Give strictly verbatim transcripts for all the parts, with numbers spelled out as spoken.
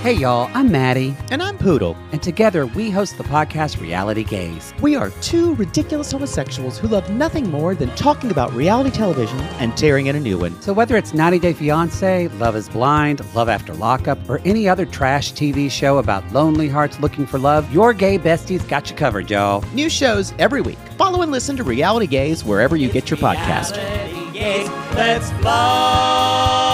Hey y'all, I'm Maddie. And I'm Poodle. And together we host the podcast Reality Gaze. We are two ridiculous homosexuals who love nothing more than talking about reality television and tearing in a new one. So whether it's ninety day fiancé, Love is Blind, Love After Lockup, or any other trash T V show about lonely hearts looking for love, your gay besties got you covered, y'all. New shows every week. Follow and listen to Reality Gaze wherever you get your podcast. Reality Gaze, let's blow.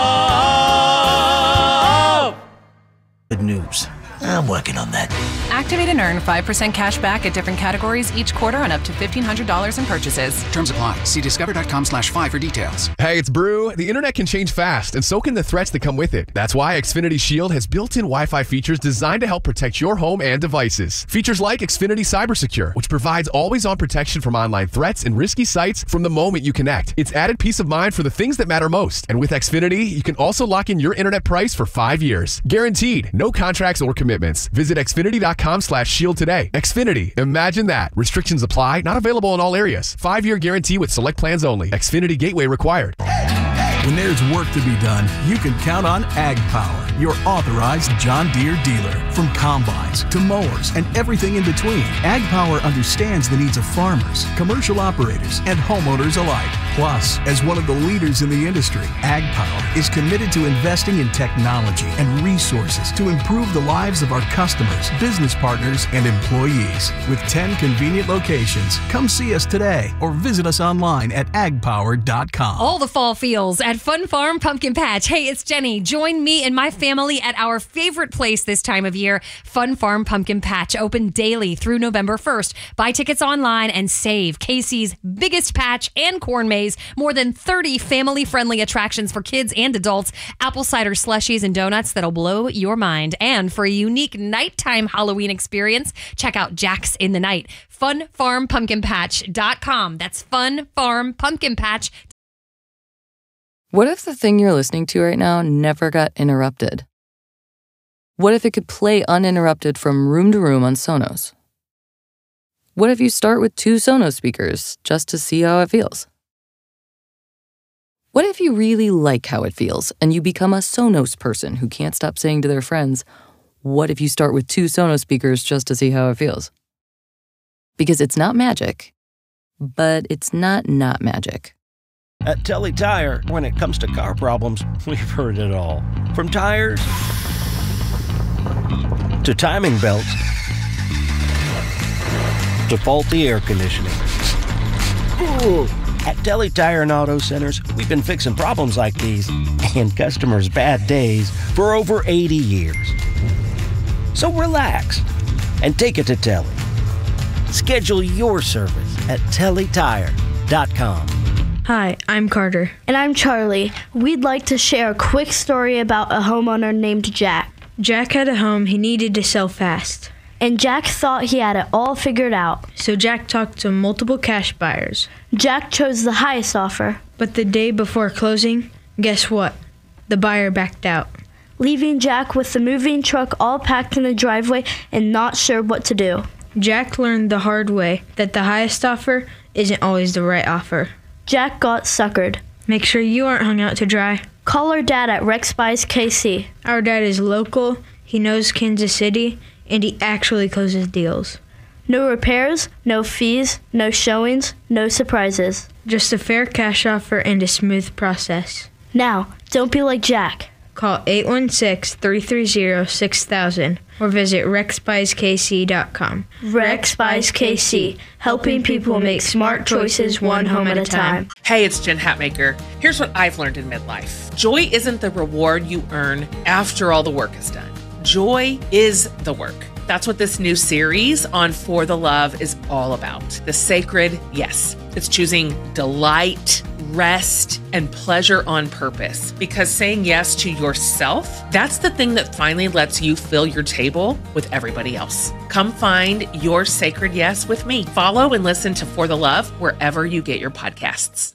Good news. I'm working on that. Activate and earn five percent cash back at different categories each quarter on up to fifteen hundred dollars in purchases. Terms apply. See discover.com slash five for details. Hey, it's Brew. The internet can change fast, and so can the threats that come with it. That's why Xfinity Shield has built-in Wi-Fi features designed to help protect your home and devices. Features like Xfinity Cyber Secure, which provides always-on protection from online threats and risky sites from the moment you connect. It's added peace of mind for the things that matter most. And with Xfinity, you can also lock in your internet price for five years. Guaranteed. No contracts or commitments. Visit Xfinity.com slash shield today. Xfinity. Imagine that. Restrictions apply. Not available in all areas. Five-year guarantee with select plans only. Xfinity Gateway required. When there's work to be done, you can count on Ag Power, your authorized John Deere dealer. From combines to mowers and everything in between, Ag Power understands the needs of farmers, commercial operators, and homeowners alike. Plus, as one of the leaders in the industry, Ag Power is committed to investing in technology and resources to improve the lives of our customers, business partners, and employees. With ten convenient locations, come see us today or visit us online at ag power dot com. All the fall feels at Fun Farm Pumpkin Patch. Hey, it's Jenny. Join me and my family at our favorite place this time of year, Fun Farm Pumpkin Patch, open daily through November first. Buy tickets online and save. Casey's biggest patch and corn maze. More than thirty family-friendly attractions for kids and adults. Apple cider slushies and donuts that'll blow your mind. And for a unique nighttime Halloween experience, check out Jack's in the Night. fun farm pumpkin patch dot com. That's Fun Farm Pumpkin Patch. What if the thing you're listening to right now never got interrupted? What if it could play uninterrupted from room to room on Sonos? What if you start with two Sonos speakers just to see how it feels? What if you really like how it feels and you become a Sonos person who can't stop saying to their friends, what if you start with two Sonos speakers just to see how it feels? Because it's not magic, but it's not not magic. At Telly Tire, when it comes to car problems, we've heard it all. From tires to timing belts to faulty air conditioning. Ooh. At Telly Tire and Auto Centers, we've been fixing problems like these and customers' bad days for over eighty years. So relax and take it to Telly. Schedule your service at telly tire dot com. Hi, I'm Carter. And I'm Charlie. We'd like to share a quick story about a homeowner named Jack. Jack had a home he needed to sell fast. And Jack thought he had it all figured out. So Jack talked to multiple cash buyers. Jack chose the highest offer. But the day before closing, guess what? The buyer backed out. Leaving Jack with the moving truck all packed in the driveway and not sure what to do. Jack learned the hard way that the highest offer isn't always the right offer. Jack got suckered. Make sure you aren't hung out to dry. Call our dad at Rex Buys K C. Our dad is local, he knows Kansas City, and he actually closes deals. No repairs, no fees, no showings, no surprises. Just a fair cash offer and a smooth process. Now, don't be like Jack. Call eight one six, three three zero, six thousand or visit rex buys k c dot com. Rex Buys K C, helping people make smart choices one home at a time. Hey, it's Jen Hatmaker. Here's what I've learned in midlife. Joy isn't the reward you earn after all the work is done. Joy is the work. That's what this new series on For the Love is all about. The sacred yes. It's choosing delight, rest, and pleasure on purpose. Because saying yes to yourself, that's the thing that finally lets you fill your table with everybody else. Come find your sacred yes with me. Follow and listen to For the Love wherever you get your podcasts.